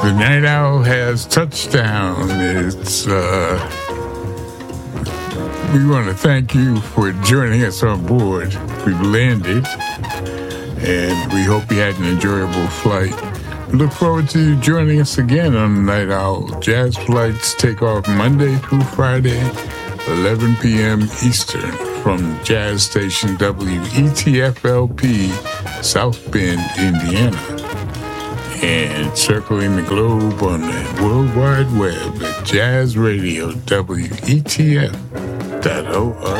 The Night Owl has touchdown. It's we want to thank you for joining us on board. We've landed, and we hope you had an enjoyable flight. We look forward to you joining us again on the Night Owl. Jazz flights take off Monday through Friday, 11 p.m. Eastern, from jazz station WETFLP, South Bend, Indiana, and circling the globe on the World Wide Web at jazzradio.wetf.org.